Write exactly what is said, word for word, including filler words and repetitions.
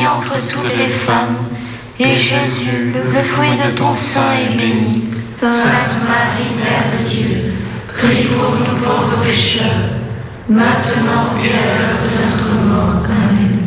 bénie entre toutes les femmes, et Jésus, le fruit de ton sein, est béni. Sainte Marie, Mère de Dieu, prie pour nous pauvres pécheurs, maintenant et à l'heure de notre mort. Amen.